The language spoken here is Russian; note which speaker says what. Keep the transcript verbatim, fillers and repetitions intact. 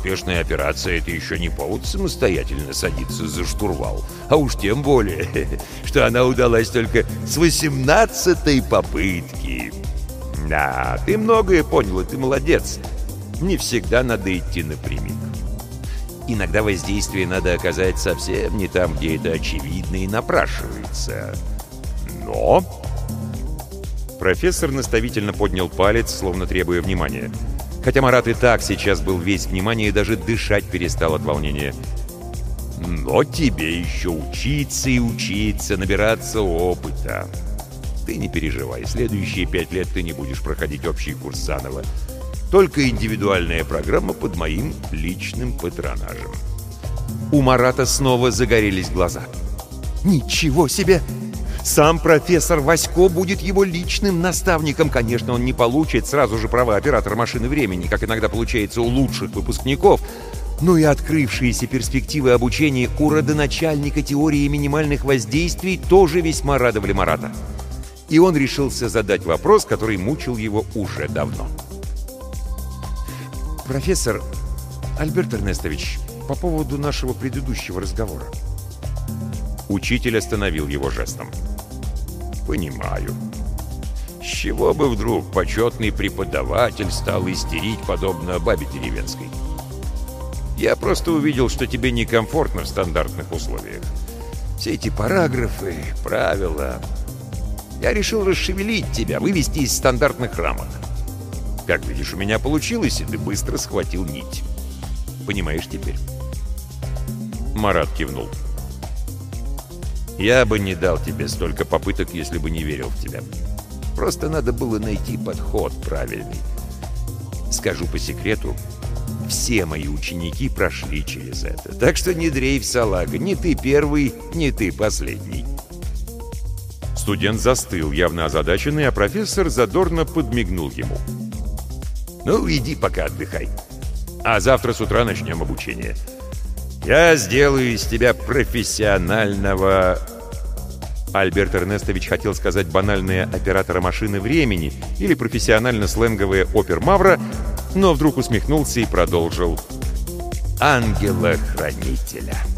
Speaker 1: успешная операция — это еще не повод самостоятельно садиться за штурвал. А уж тем более, что она удалась только с восемнадцатой попытки. Да, ты многое понял, и ты молодец. Не всегда надо идти напрямик. Иногда воздействие надо оказать совсем не там, где это очевидно и напрашивается. Но... Профессор наставительно поднял палец, словно требуя внимания. Хотя Марат и так сейчас был весь внимание и даже дышать перестал от волнения. «Но тебе еще учиться и учиться, набираться опыта. Ты не переживай, следующие пять лет ты не будешь проходить общий курс заново. Только индивидуальная программа под моим личным патронажем». У Марата снова загорелись глаза. «Ничего себе! Сам профессор Васько будет его личным наставником. Конечно, он не получит сразу же права оператора машины времени, как иногда получается у лучших выпускников, но и открывшиеся перспективы обучения у родоначальника теории минимальных воздействий тоже весьма радовали Марата. И он решился задать вопрос, который мучил его уже давно. «Профессор, Альберт Эрнестович, по поводу нашего предыдущего разговора». Учитель остановил его жестом. «Понимаю. С чего бы вдруг почетный преподаватель стал истерить, подобно бабе деревенской? Я просто увидел, что тебе некомфортно в стандартных условиях. Все эти параграфы, правила. Я решил расшевелить тебя, вывести из стандартных рамок. Как видишь, у меня получилось, и ты быстро схватил нить. Понимаешь теперь?» Марат кивнул. «Я бы не дал тебе столько попыток, если бы не верил в тебя. Просто надо было найти подход правильный. Скажу по секрету, все мои ученики прошли через это. Так что не дрейф, салага, не ты первый, не ты последний». Студент застыл, явно озадаченный, а профессор задорно подмигнул ему. «Ну, иди пока отдыхай. А завтра с утра начнем обучение. Я сделаю из тебя профессионального...» Альберт Эрнестович хотел сказать банальное оператора машины времени или профессионально-сленговое опер-мавра, но вдруг усмехнулся и продолжил: «Ангела-хранителя».